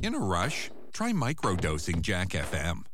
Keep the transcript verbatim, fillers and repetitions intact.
In a rush? Try microdosing Jack F M.